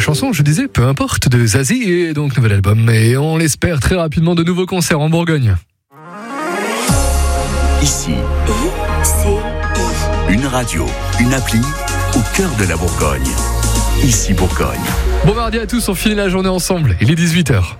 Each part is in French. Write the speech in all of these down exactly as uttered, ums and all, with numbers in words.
chanson, je disais, peu importe, de Zazie, et donc nouvel album. Et on l'espère très rapidement de nouveaux concerts en Bourgogne. Ici, I C I. Une radio, une appli au cœur de la Bourgogne. Ici Bourgogne. Bon mardi à tous, on finit la journée ensemble. Il est dix-huit heures.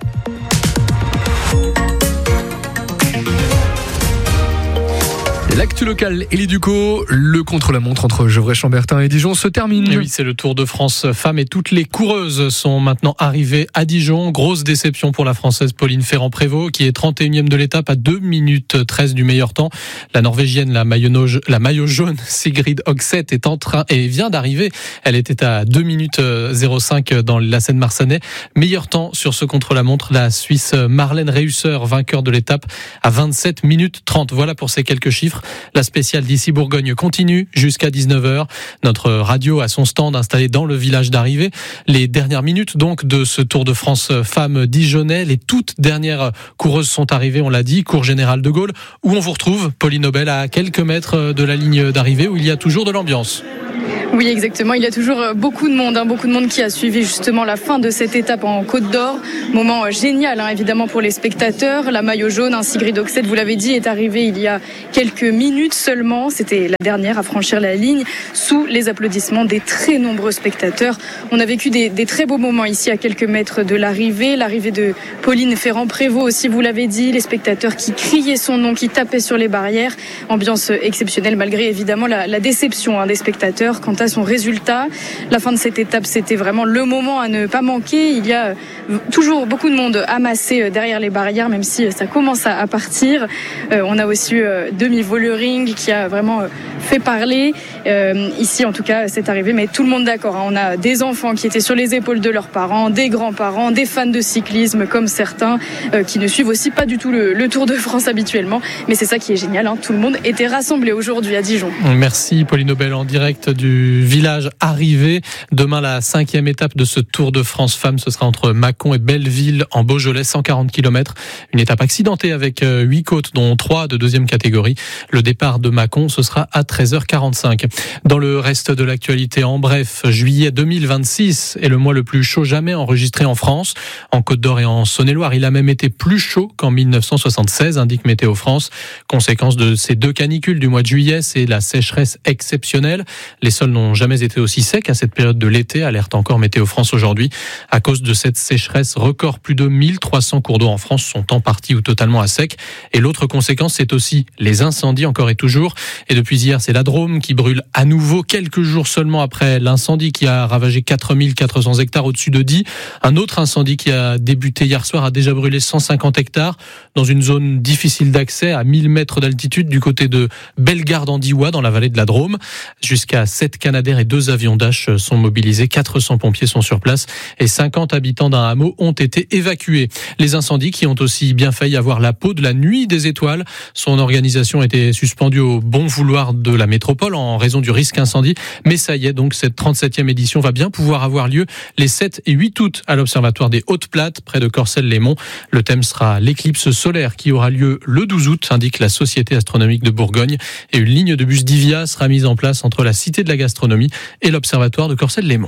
L'actu locale, Élie Ducot, le contre-la-montre entre Gevrey-Chambertin et Dijon se termine. Et oui, c'est le Tour de France femmes et toutes les coureuses sont maintenant arrivées à Dijon. Grosse déception pour la Française Pauline Ferrand-Prévot qui est trente et unième de l'étape à deux minutes treize du meilleur temps. La Norvégienne, la maillot, la maillot jaune, Sigrid Hogseth est en train et vient d'arriver. Elle était à deux minutes zéro cinq dans la Seine-Marsanais. Meilleur temps sur ce contre-la-montre, la Suisse Marlène Reusser, vainqueur de l'étape à vingt-sept minutes trente. Voilà pour ces quelques chiffres. La spéciale d'Ici Bourgogne continue jusqu'à dix-neuf heures. Notre radio a son stand installé dans le village d'arrivée. Les dernières minutes donc de ce Tour de France femmes dijonnais. Les toutes dernières coureuses sont arrivées, on l'a dit, cours général de Gaulle, où on vous retrouve, Pauline Nobel, à quelques mètres de la ligne d'arrivée, où il y a toujours de l'ambiance. Oui, exactement. Il y a toujours beaucoup de monde, hein, beaucoup de monde qui a suivi justement la fin de cette étape en Côte d'Or. Moment génial, hein, évidemment, pour les spectateurs. La maillot jaune, hein, Sigrid Hogseth, vous l'avez dit, est arrivée il y a quelques minutes seulement. C'était la dernière à franchir la ligne sous les applaudissements des très nombreux spectateurs. On a vécu des, des très beaux moments ici à quelques mètres de l'arrivée. L'arrivée de Pauline Ferrand-Prévot aussi, vous l'avez dit. Les spectateurs qui criaient son nom, qui tapaient sur les barrières. Ambiance exceptionnelle malgré évidemment la, la déception hein, des spectateurs quant à son résultat. La fin de cette étape, c'était vraiment le moment à ne pas manquer. Il y a toujours beaucoup de monde amassé derrière les barrières, même si ça commence à partir. Euh, on a aussi eu Demi Vollering qui a vraiment fait parler. Euh, ici, en tout cas, c'est arrivé, mais tout le monde d'accord. Hein. On a des enfants qui étaient sur les épaules de leurs parents, des grands-parents, des fans de cyclisme comme certains, euh, qui ne suivent aussi pas du tout le, le Tour de France habituellement. Mais c'est ça qui est génial. Hein. Tout le monde était rassemblé aujourd'hui à Dijon. Merci Pauline Nobel en direct du village arrivé. Demain, la cinquième étape de ce Tour de France femmes, ce sera entre Mâcon et Belleville en Beaujolais, cent quarante kilomètres. Une étape accidentée avec huit côtes, dont trois de deuxième catégorie. Le départ de Mâcon, ce sera à treize heures quarante-cinq. Dans le reste de l'actualité, en bref, juillet deux mille vingt-six est le mois le plus chaud jamais enregistré en France. En Côte d'Or et en Saône-et-Loire, il a même été plus chaud qu'en mille neuf cent soixante-seize, indique Météo France. Conséquence de ces deux canicules du mois de juillet, c'est la sécheresse exceptionnelle. Les sols n'ont jamais été aussi secs à cette période de l'été, alerte encore Météo France aujourd'hui. À cause de cette sécheresse record, plus de mille trois cents cours d'eau en France sont en partie ou totalement à sec. Et l'autre conséquence, c'est aussi les incendies encore et toujours. Et depuis hier, c'est la Drôme qui brûle à nouveau quelques jours seulement après l'incendie qui a ravagé quatre mille quatre cents hectares au-dessus de Die. Un autre incendie qui a débuté hier soir a déjà brûlé cent cinquante hectares dans une zone difficile d'accès à mille mètres d'altitude du côté de Bellegarde-en-Diois dans la vallée de la Drôme. Jusqu'à sept Canadair et deux avions Dash sont mobilisés. quatre cents pompiers sont sur place et cinquante habitants d'un hameau ont été évacués. Les incendies qui ont aussi bien failli avoir la peau de la nuit des étoiles. Son organisation était suspendue au bon vouloir de la métropole en raison du risque incendie. Mais ça y est, donc cette trente-septième édition va bien pouvoir avoir lieu les sept et huit août à l'Observatoire des Hautes-Plates, près de Corcelles-les-Monts. Le thème sera l'éclipse solaire qui aura lieu le douze août, indique la Société astronomique de Bourgogne. Et une ligne de bus Divia sera mise en place entre la Cité de la Gastronomie et l'Observatoire de Corcelles-les-Monts.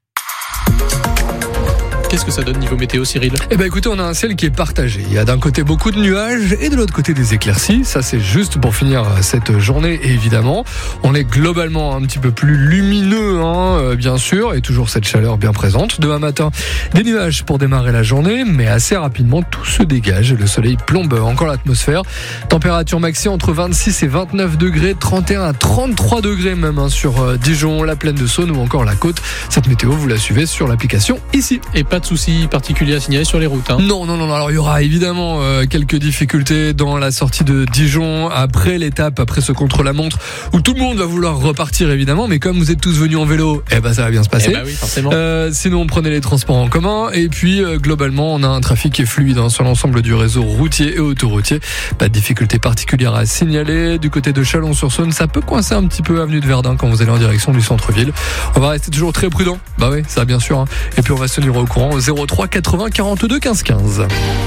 Qu'est-ce que ça donne niveau météo, Cyril ? Eh ben écoutez, on a un ciel qui est partagé. Il y a d'un côté beaucoup de nuages et de l'autre côté des éclaircies. Ça, c'est juste pour finir cette journée, évidemment. On est globalement un petit peu plus lumineux, hein, bien sûr, et toujours cette chaleur bien présente. Demain matin, des nuages pour démarrer la journée, mais assez rapidement, tout se dégage et le soleil plombe encore l'atmosphère. Température maxi entre vingt-six et vingt-neuf degrés, trente et un à trente-trois degrés même hein, sur euh, Dijon, la plaine de Saône ou encore la côte. Cette météo, vous la suivez sur l'application ici. Et pas de soucis particuliers à signaler sur les routes. Hein. Non, non, non, non. Alors il y aura évidemment euh, quelques difficultés dans la sortie de Dijon après l'étape, après ce contre-la-montre où tout le monde va vouloir repartir évidemment, mais comme vous êtes tous venus en vélo, eh ben ça va bien se passer. Eh ben oui, forcément. Euh, sinon, prenez les transports en commun et puis euh, globalement, on a un trafic qui est fluide hein, sur l'ensemble du réseau routier et autoroutier. Pas de difficultés particulières à signaler. Du côté de Chalon-sur-Saône, ça peut coincer un petit peu avenue de Verdun quand vous allez en direction du centre-ville. On va rester toujours très prudent. Bah oui, ça bien sûr. Hein. Et puis on va se tenir au courant au zéro trois quatre-vingts quarante-deux quinze quinze.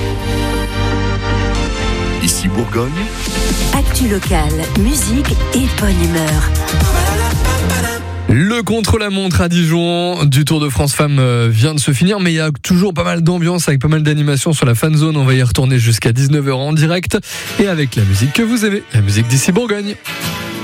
Ici Bourgogne. Actu locale, musique et bonne humeur. Le Le contre-la-montre à Dijon du Tour de France Femmes vient de se finir, mais il y a toujours pas mal d'ambiance avec pas mal d'animations sur la fan zone. On va y retourner jusqu'à dix-neuf heures en direct et avec la musique que vous aimez, la musique d'ici Bourgogne.